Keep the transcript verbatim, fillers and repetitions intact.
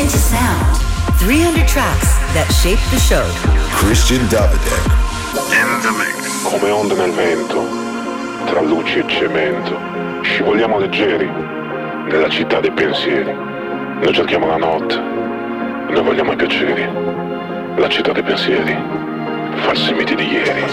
to sound. three hundred tracks that shape the show. Christian Davidek. In the mix. Come onde nel vento, tra luci e cemento, scivoliamo leggeri nella città dei pensieri. Noi cerchiamo la notte, noi vogliamo i piaceri. La città dei pensieri, falsi miti di ieri.